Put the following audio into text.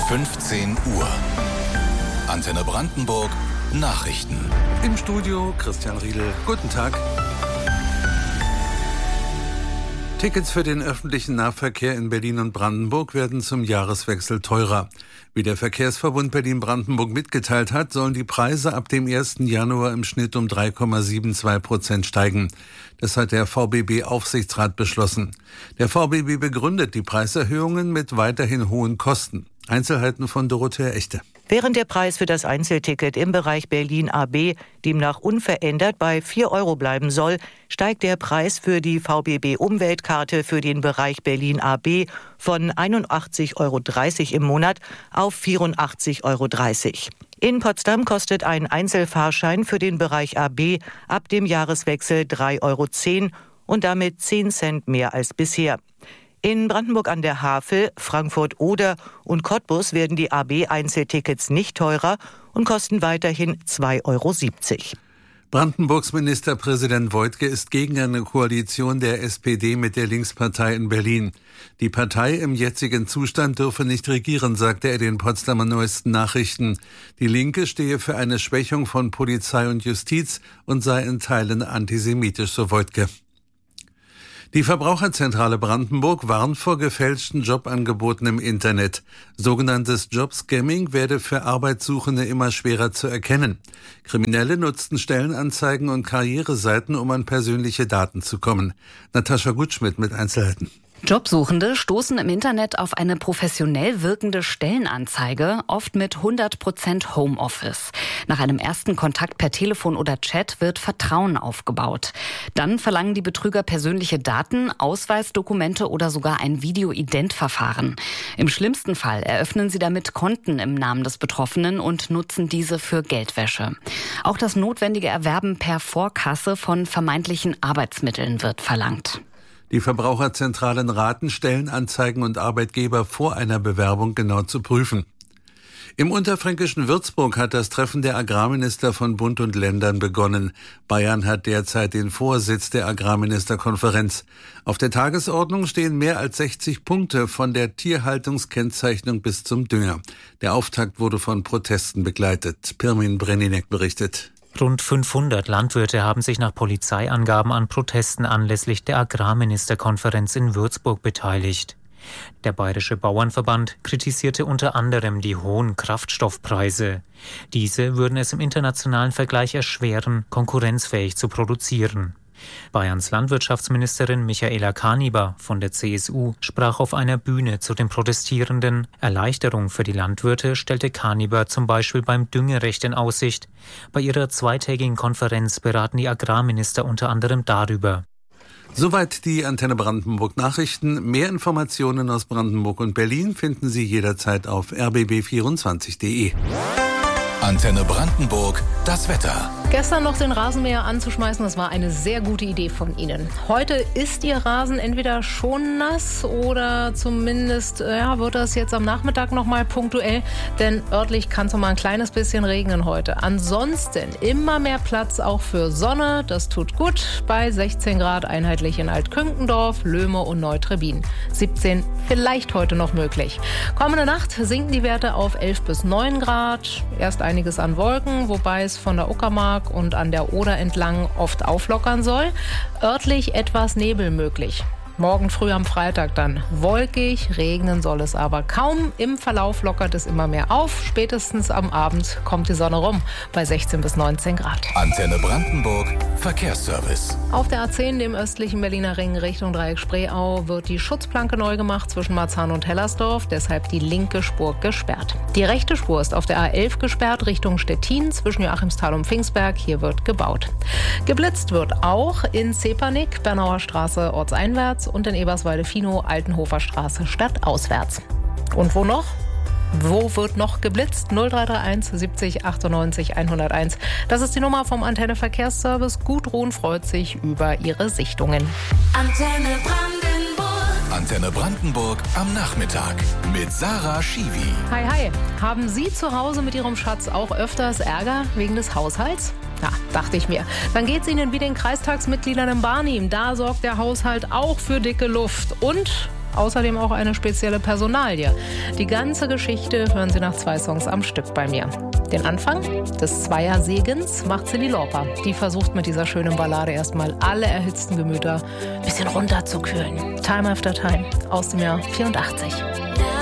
15 Uhr. Antenne Brandenburg Nachrichten. Im Studio Christian Riedel. Guten Tag. Tickets für den öffentlichen Nahverkehr in Berlin und Brandenburg werden zum Jahreswechsel teurer. Wie der Verkehrsverbund Berlin-Brandenburg mitgeteilt hat, sollen die Preise ab dem 1. Januar im Schnitt um 3,72% steigen. Das hat der VBB-Aufsichtsrat beschlossen. Der VBB begründet die Preiserhöhungen mit weiterhin hohen Kosten. Einzelheiten von Dorothea Echte. Während der Preis für das Einzelticket im Bereich Berlin AB demnach unverändert bei 4 € bleiben soll, steigt der Preis für die VBB-Umweltkarte für den Bereich Berlin AB von 81,30 € im Monat auf 84,30 €. In Potsdam kostet ein Einzelfahrschein für den Bereich AB ab dem Jahreswechsel 3,10 € und damit 10 Cent mehr als bisher. In Brandenburg an der Havel, Frankfurt-Oder und Cottbus werden die AB-Einzeltickets nicht teurer und kosten weiterhin 2,70 €. Brandenburgs Ministerpräsident Woidke ist gegen eine Koalition der SPD mit der Linkspartei in Berlin. Die Partei im jetzigen Zustand dürfe nicht regieren, sagte er den Potsdamer Neuesten Nachrichten. Die Linke stehe für eine Schwächung von Polizei und Justiz und sei in Teilen antisemitisch, so Woidke. Die Verbraucherzentrale Brandenburg warnt vor gefälschten Jobangeboten im Internet. Sogenanntes Jobscamming werde für Arbeitssuchende immer schwerer zu erkennen. Kriminelle nutzten Stellenanzeigen und Karriereseiten, um an persönliche Daten zu kommen. Natascha Gutschmidt mit Einzelheiten. Jobsuchende stoßen im Internet auf eine professionell wirkende Stellenanzeige, oft mit 100% Homeoffice. Nach einem ersten Kontakt per Telefon oder Chat wird Vertrauen aufgebaut. Dann verlangen die Betrüger persönliche Daten, Ausweisdokumente oder sogar ein Video-Ident-Verfahren. Im schlimmsten Fall eröffnen sie damit Konten im Namen des Betroffenen und nutzen diese für Geldwäsche. Auch das notwendige Erwerben per Vorkasse von vermeintlichen Arbeitsmitteln wird verlangt. Die Verbraucherzentralen raten, Stellenanzeigen und Arbeitgeber vor einer Bewerbung genau zu prüfen. Im unterfränkischen Würzburg hat das Treffen der Agrarminister von Bund und Ländern begonnen. Bayern hat derzeit den Vorsitz der Agrarministerkonferenz. Auf der Tagesordnung stehen mehr als 60 Punkte von der Tierhaltungskennzeichnung bis zum Dünger. Der Auftakt wurde von Protesten begleitet. Pirmin Breninek berichtet. Rund 500 Landwirte haben sich nach Polizeiangaben an Protesten anlässlich der Agrarministerkonferenz in Würzburg beteiligt. Der Bayerische Bauernverband kritisierte unter anderem die hohen Kraftstoffpreise. Diese würden es im internationalen Vergleich erschweren, konkurrenzfähig zu produzieren. Bayerns Landwirtschaftsministerin Michaela Kaniber von der CSU sprach auf einer Bühne zu den Protestierenden. Erleichterung für die Landwirte stellte Kaniber zum Beispiel beim Düngerecht in Aussicht. Bei ihrer zweitägigen Konferenz beraten die Agrarminister unter anderem darüber. Soweit die Antenne Brandenburg Nachrichten. Mehr Informationen aus Brandenburg und Berlin finden Sie jederzeit auf rbb24.de. Antenne Brandenburg, das Wetter. Gestern noch den Rasenmäher anzuschmeißen, das war eine sehr gute Idee von Ihnen. Heute ist Ihr Rasen entweder schon nass oder zumindest wird das jetzt am Nachmittag noch mal punktuell, denn örtlich kann es noch mal ein kleines bisschen regnen heute. Ansonsten immer mehr Platz auch für Sonne, das tut gut, bei 16 Grad einheitlich in Altkünkendorf, Löhme und Neutrebin. 17 vielleicht heute noch möglich. Kommende Nacht sinken die Werte auf 11 bis 9 Grad, erst einiges an Wolken, wobei es von der Uckermark und an der Oder entlang oft auflockern soll. Örtlich etwas Nebel möglich. Morgen früh am Freitag dann wolkig, regnen soll es aber kaum. Im Verlauf lockert es immer mehr auf. Spätestens am Abend kommt die Sonne rum bei 16 bis 19 Grad. Antenne Brandenburg, Verkehrsservice. Auf der A10, dem östlichen Berliner Ring Richtung Dreieck Spreeau, wird die Schutzplanke neu gemacht zwischen Marzahn und Hellersdorf, deshalb die linke Spur gesperrt. Die rechte Spur ist auf der A11 gesperrt Richtung Stettin zwischen Joachimsthal und Pfingstberg. Hier wird gebaut. Geblitzt wird auch in Zepernick, Bernauer Straße ortseinwärts und in Eberswalde-Finow, Altenhofer Straße stadtauswärts. Und wo noch? Wo wird noch geblitzt? 0331 70 98 101. Das ist die Nummer vom Antenne Verkehrsservice. Gudrun freut sich über Ihre Sichtungen. Antenne Brandenburg. Antenne Brandenburg am Nachmittag mit Sarah Schiwi. Hi, hi. Haben Sie zu Hause mit Ihrem Schatz auch öfters Ärger wegen des Haushalts? Ja, dachte ich mir. Dann geht's Ihnen wie den Kreistagsmitgliedern im Barnim. Da sorgt der Haushalt auch für dicke Luft. Und Außerdem auch eine spezielle Personalie. Die ganze Geschichte hören Sie nach 2 Songs am Stück bei mir. Den Anfang des Zweiersegens macht Cyndi Lauper. Die versucht mit dieser schönen Ballade erstmal alle erhitzten Gemüter ein bisschen runterzukühlen. Time After Time aus dem Jahr 84.